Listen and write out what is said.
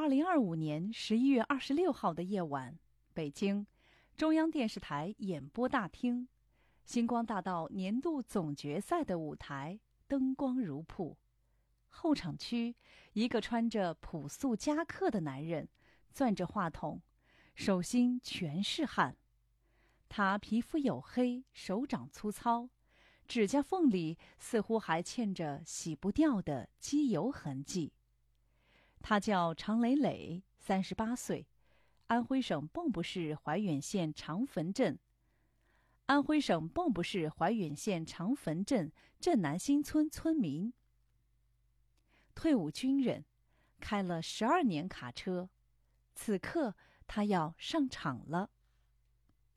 2025年11月26号的夜晚，北京中央电视台演播大厅，星光大道年度总决赛的舞台灯光如瀑。后场区，一个穿着朴素夹克的男人攥着话筒，手心全是汗。他皮肤黝黑，手掌粗糙，指甲缝里似乎还嵌着洗不掉的机油痕迹。他叫常磊磊，38岁，安徽省蚌埠市怀远县长坟镇镇南新村村民。退伍军人，开了12年卡车，此刻他要上场了。